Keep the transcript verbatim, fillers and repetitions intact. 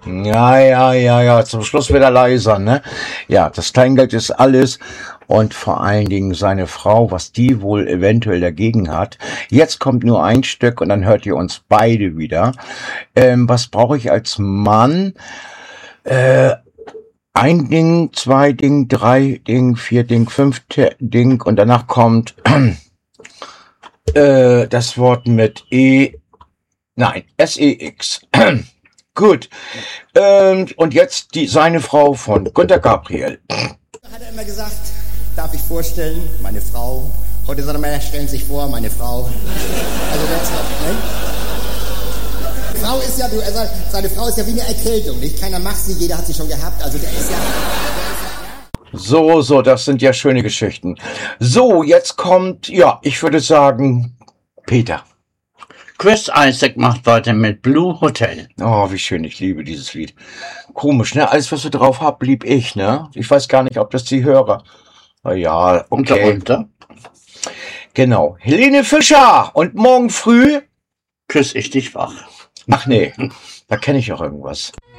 Ja, ja, ja, ja, zum Schluss wird er leiser, ne? Ja, das Kleingeld ist alles und vor allen Dingen seine Frau, was die wohl eventuell dagegen hat. Jetzt kommt nur ein Stück und dann hört ihr uns beide wieder. Ähm, was brauche ich als Mann? Äh, ein Ding, zwei Ding, drei Ding, vier Ding, fünf Ding und danach kommt äh, das Wort mit E, nein, S E X. Gut. Ähm, und jetzt die, seine Frau von Günter Gabriel. Hat er immer gesagt, darf ich vorstellen, meine Frau. Heute sagt er mal, stellen Sie sich vor, meine Frau. Also das, ne? Frau ist ja, du, also seine Frau ist ja wie eine Erkältung, nicht? Keiner macht sie, jeder hat sie schon gehabt. Also der ist ja... So, so, das sind ja schöne Geschichten. So, jetzt kommt, ja, ich würde sagen, Peter. Chris Isaak macht weiter mit Blue Hotel. Oh, wie schön, ich liebe dieses Lied. Komisch, ne? Alles, was wir drauf haben, blieb ich, ne? Ich weiß gar nicht, ob das die Hörer... Na ja, okay. Und darunter? Genau. Helene Fischer und morgen früh... Küss ich dich wach. Ach nee, da kenne ich auch irgendwas.